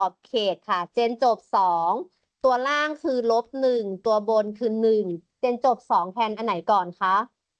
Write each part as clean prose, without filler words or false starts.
อบเขตค่ะเจนจบ2ตัวล่างคือ-1ตัวบนคือ1เจนจบ2แทนอันไหนก่อนคะ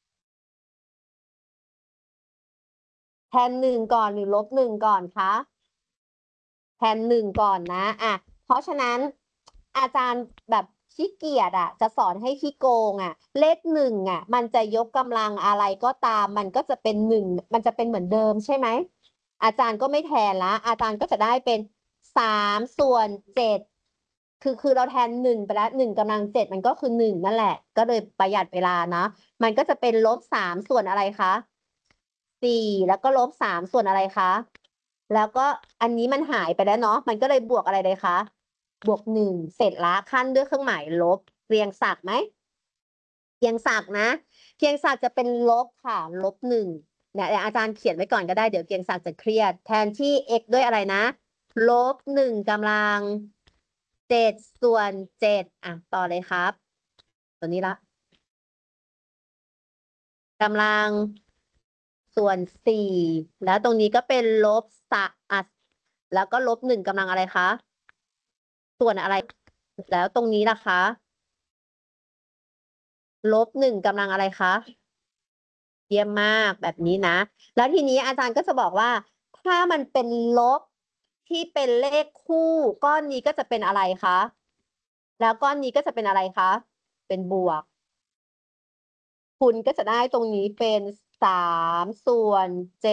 แทน1ก่อนหรือ-1ก่อนคะแทน1ก่อนนะเพราะฉะนั้นอาจารย์แบบขี้เกียจจะสอนให้ขี้โกงเลข1มันจะยกกำลังอะไรก็ตามมันก็จะเป็น1มันจะเป็นเหมือนเดิมใช่ไหมอาจารย์ก็ไม่แทนละอาจารย์ก็จะได้เป็น3ส่วน7คือเราแทน1ไปแล้ว1กำลัง7มันก็คือ1นั่นแหละก็เลยประหยัดเวลานะมันก็จะเป็น-3ส่วนอะไรคะ4แล้วก็-3ส่วนอะไรคะแล้วก็อันนี้มันหายไปแล้วเนาะมันก็เลยบวกอะไรเลยคะบวก1เสร็จละขั้นด้วยเครื่องหมายลบเรียงศักดิ์ไหมเรียงศักดิ์นะเรียงศักดิ์จะเป็นลบค่ะ-1เนี่ยอาจารย์เขียนไว้ก่อนก็ได้เดี๋ยวเรียงศักดิ์จะเครียดแทนที่ x ด้วยอะไรนะ-1กำลัง7ส่วน7ต่อเลยครับตัวนี้ละกำลังส่วน4แล้วตรงนี้ก็เป็นแล้วก็-1กำลังอะไรคะส่วนอะไรแล้วตรงนี้ล่ะคะ-1กำลังอะไรคะเยี่ยมมากแบบนี้นะแล้วทีนี้อาจารย์ก็จะบอกว่าถ้ามันเป็นลบที่เป็นเลขคู่ก้อนนี้ก็จะเป็นอะไรคะแล้วก้อนนี้ก็จะเป็นอะไรคะเป็นบวกคุณก็จะได้ตรงนี้เป็น3ส่วน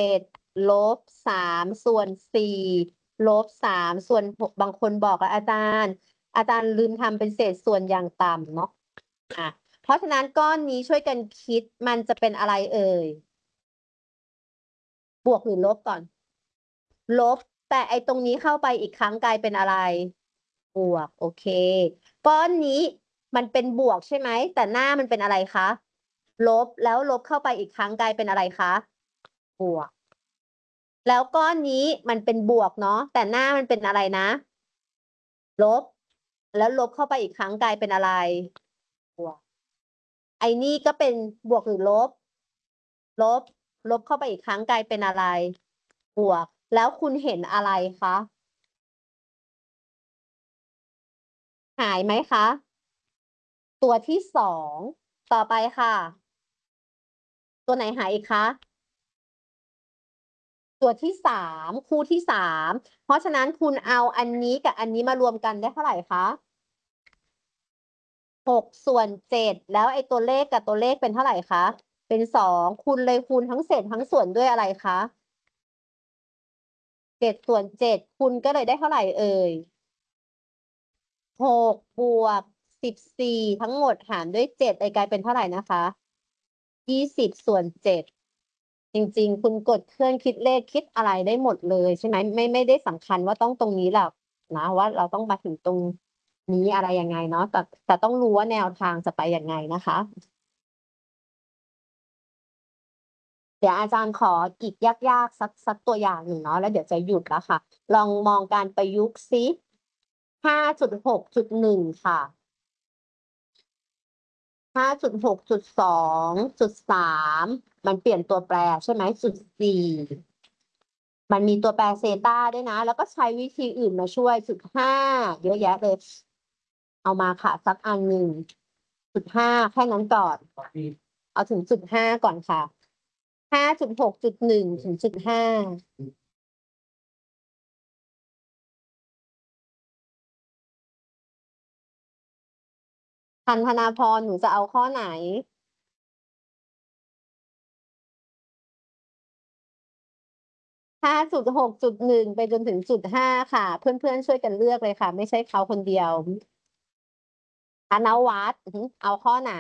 7-3ส่วน4-3ส่วน6บางคนบอกว่าอาจารย์ลืมทำเป็นเศษส่วนอย่างต่ำเนาะเพราะฉะนั้นก้อนนี้ช่วยกันคิดมันจะเป็นอะไรเอ่ยบวกหรือลบก่อนลบแต่ไอ้ตรงนี้เข้าไปอีกครั้งกลายเป็นอะไรบวกโอเคก้อนนี้มันเป็นบวกใช่ไหมแต่หน้ามันเป็นอะไรคะลบแล้วลบเข้าไปอีกครั้งกลายเป็นอะไรคะบวกแล้วก้อนนี้มันเป็นบวกเนาะแต่หน้ามันเป็นอะไรนะลบแล้วลบเข้าไปอีกครั้งกลายเป็นอะไรบวกไอ้นี่ก็เป็นบวกหรือลบลบลบเข้าไปอีกครั้งกลายเป็นอะไรบวกแล้วคุณเห็นอะไรคะหายไหมคะตัวที่2ต่อไปค่ะตัวไหนหายอีกคะตัวที่3คู่ที่3เพราะฉะนั้นคุณเอาอันนี้กับอันนี้มารวมกันได้เท่าไหร่คะ6ส่วน7แล้วไอ้ตัวเลขกับตัวเลขเป็นเท่าไหร่คะเป็น2คุณเลยคูณทั้งเศษทั้งส่วนด้วยอะไรคะ7ส่วน7คุณก็เลยได้เท่าไหร่เอ่ย6บวก14ทั้งหมดหารด้วย7เลยกลายเป็นเท่าไหร่นะคะ20ส่วน7จริงๆคุณกดเครื่องคิดเลขคิดอะไรได้หมดเลยใช่ไหมไม่ได้สำคัญว่าต้องตรงนี้หรอกนะว่าเราต้องมาถึงตรงนี้อะไรยังไงเนาะแต่ต้องรู้ว่าแนวทางจะไปยังไงนะคะเดี๋ยวอาจารย์ขออีกยากๆสักตัวอย่างหนึ่งเนาะแล้วเดี๋ยวจะหยุดแล้วค่ะลองมองการประยุกต์ซิ5.6.1ค่ะ5.6.2.3มันเปลี่ยนตัวแปรใช่ไหม4มันมีตัวแปรเซต้าด้วยนะแล้วก็ใช้วิธีอื่นมาช่วย5เยอะแยะเลยเอามาค่ะสักอันหนึ่ง5แค่นั้นก่อนเอาถึง5ก่อนค่ะ5.6.1ถึง5ทันธนาพรหนูจะเอาข้อไหน5.6.1ไปจนถึง5ค่ะเพื่อนๆช่วยกันเลือกเลยค่ะไม่ใช่เขาคนเดียวอนวัฒน์เอาข้อไหน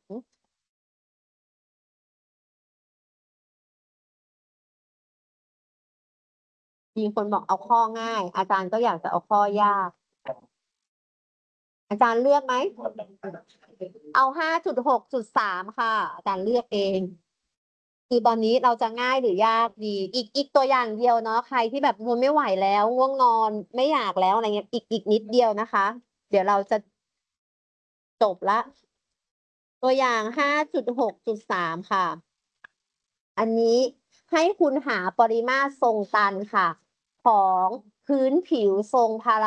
มีคนบอกเอาข้อง่ายอาจารย์ก็อยากจะเอาข้อยากอาจารย์เลือกไหมเอา5.6.3ค่ะอาจารย์เลือกเองคือตอนนี้เราจะง่ายหรือยากดีอีกตัวอย่างเดียวเนาะใครที่แบบง่วงไม่ไหวแล้วง่วงนอนไม่อยากแล้วอะไรเงี้ยอีกนิดเดียวนะคะเดี๋ยวเราจะจบละตัวอย่าง5.6.3ค่ะอันนี้ให้คุณหาปริมาตรทรงตันค่ะของพื้นผิวทรงพารา